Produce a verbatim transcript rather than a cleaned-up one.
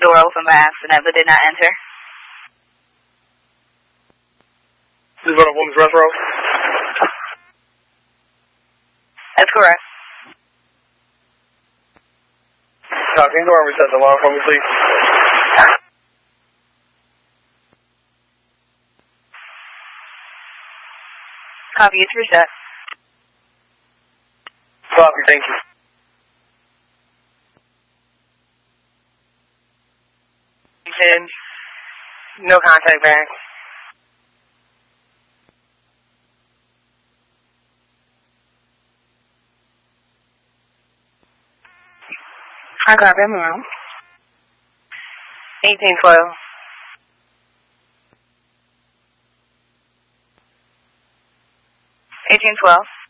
the door open by accident but did not enter. This is on a woman's restroom? That's correct. Uh, can you go and reset the alarm for me, please? Copy, it's reset. Copy, thank you. Ten. No contact back. I got them wrong. Eighteen twelve. Eighteen twelve.